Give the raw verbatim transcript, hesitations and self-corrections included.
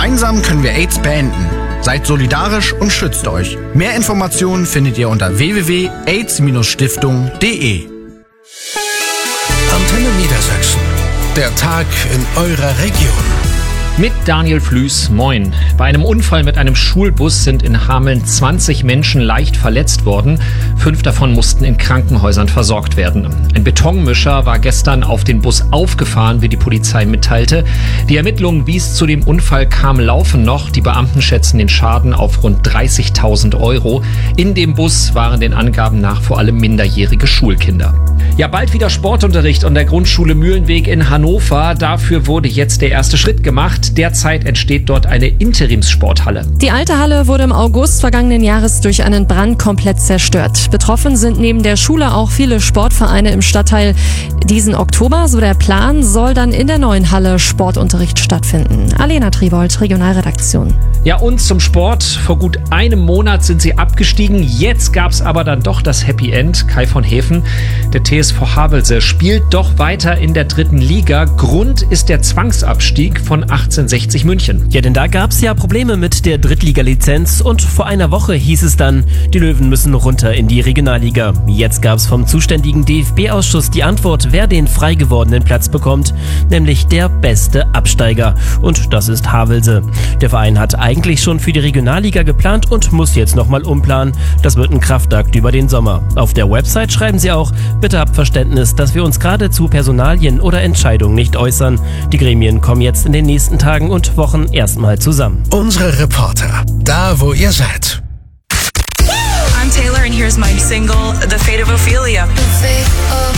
Gemeinsam können wir AIDS beenden. Seid solidarisch und schützt euch. Mehr Informationen findet ihr unter w w w punkt aids stiftung punkt d e. Antenne Niedersachsen. Der Tag in eurer Region. Mit Daniel Flüß, moin. Bei einem Unfall mit einem Schulbus sind in Hameln zwanzig Menschen leicht verletzt worden. Fünf davon mussten in Krankenhäusern versorgt werden. Ein Betonmischer war gestern auf den Bus aufgefahren, wie die Polizei mitteilte. Die Ermittlungen, wie es zu dem Unfall kam, laufen noch. Die Beamten schätzen den Schaden auf rund dreißigtausend Euro. In dem Bus waren den Angaben nach vor allem minderjährige Schulkinder. Ja, bald wieder Sportunterricht an der Grundschule Mühlenweg in Hannover. Dafür wurde jetzt der erste Schritt gemacht. Derzeit entsteht dort eine Interimssporthalle. Die alte Halle wurde im August vergangenen Jahres durch einen Brand komplett zerstört. Betroffen sind neben der Schule auch viele Sportvereine im Stadtteil. Diesen Oktober, so der Plan, soll dann in der neuen Halle Sportunterricht stattfinden. Alena Tribold, Regionalredaktion. Ja, und zum Sport. Vor gut einem Monat sind sie abgestiegen. Jetzt gab es aber dann doch das Happy End. Kai von Hefen, der T S V Havelse, spielt doch weiter in der dritten Liga. Grund ist der Zwangsabstieg von achtzehnhundertsechzig München. Ja, denn da gab es ja Probleme mit der Drittliga-Lizenz und vor einer Woche hieß es dann, die Löwen müssen runter in die Regionalliga. Jetzt gab es vom zuständigen D F B-Ausschuss die Antwort, wer den frei gewordenen Platz bekommt, nämlich der beste Absteiger. Und das ist Havelse. Der Verein hat eigentlich schon für die Regionalliga geplant und muss jetzt nochmal umplanen. Das wird ein Kraftakt über den Sommer. Auf der Website schreiben sie auch, bitte habt Verständnis, dass wir uns gerade zu Personalien oder Entscheidungen nicht äußern. Die Gremien kommen jetzt in den nächsten Tagen und Wochen erstmal zusammen. Unsere Reporter, da wo ihr seid. I'm Taylor and here's my single, The Fate of Ophelia.